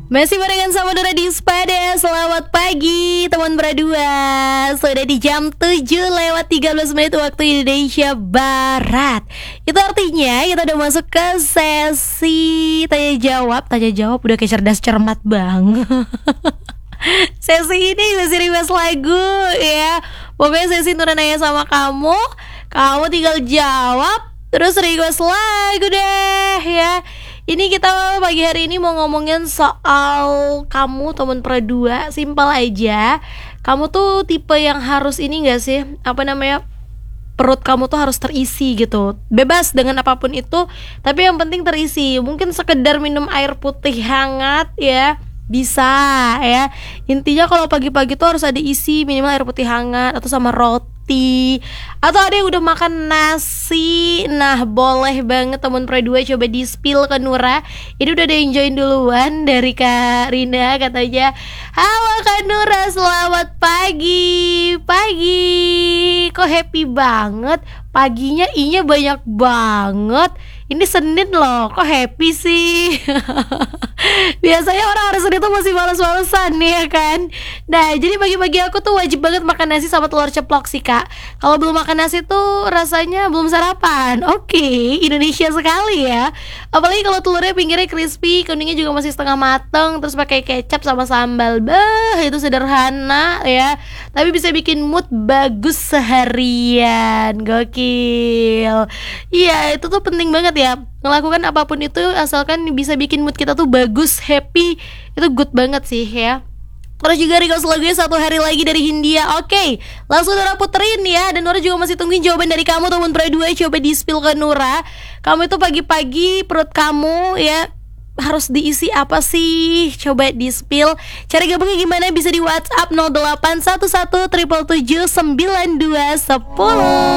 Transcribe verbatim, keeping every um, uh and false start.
Masih barengan sama Nura di Spada. Selamat pagi teman berdua. Sudah di jam tujuh lewat tiga belas menit waktu Indonesia Barat. Itu artinya kita udah masuk ke sesi tanya jawab. Tanya jawab udah kayak cerdas cermat banget. Sesi ini masih request lagu ya. Pokoknya sesi Nura nanya sama kamu, kamu tinggal jawab terus request lagu deh ya. Ini kita pagi hari ini mau ngomongin soal kamu teman perdua. Simpel aja. Kamu tuh tipe yang harus ini gak sih, apa namanya, perut kamu tuh harus terisi gitu. Bebas dengan apapun itu, tapi yang penting terisi. Mungkin sekedar minum air putih hangat ya, bisa ya. Intinya kalau pagi-pagi tuh harus ada isi, minimal air putih hangat atau sama roti. Atau ada yang udah makan nasi. Nah boleh banget teman perdua coba di spill ke Nura. Ini udah ada yang join duluan dari Kak Rina. Katanya, halo Kak Nura, selamat pagi. Pagi, kok happy banget. Paginya i-nya banyak banget. Ini Senin loh, kok happy sih. Biasanya orang hari Senin tuh masih males-malesan nih ya kan. Nah jadi pagi-pagi aku tuh wajib banget makan nasi sama telur ceplok sih Kak. Kalau belum makan nasi tuh rasanya belum sarapan. Oke, Indonesia sekali ya. Apalagi kalau telurnya pinggirnya crispy, kuningnya juga masih setengah mateng, terus pakai kecap sama sambal. Bah, itu sederhana ya, tapi bisa bikin mood bagus seharian. Gokil. Iya, itu tuh penting banget ya, melakukan apapun itu asalkan bisa bikin mood kita tuh bagus, happy. Itu good banget sih ya. Terus juga request lagunya Satu Hari Lagi dari Hindia. Oke, langsung Nura puterin ya. Dan Nura juga masih tungguin jawaban dari kamu teman berdua. Coba di spill ke Nura. Kamu itu pagi-pagi perut kamu ya harus diisi apa sih? Coba di spill. Cara gabungnya gimana? Bisa di WhatsApp nol delapan satu satu tujuh tujuh sembilan dua satu nol.